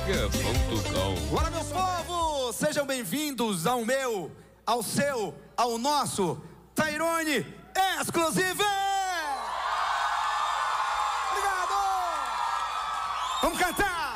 Mega.com. Olá, meu povo! Sejam bem-vindos ao meu, ao seu, ao nosso Tairone Exclusive! Obrigado! Vamos cantar!